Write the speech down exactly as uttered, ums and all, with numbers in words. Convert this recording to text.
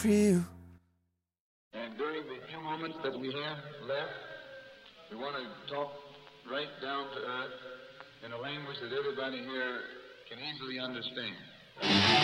for you. And during the few moments that we have left, we want to talk right down to earth in a language that everybody here can easily understand.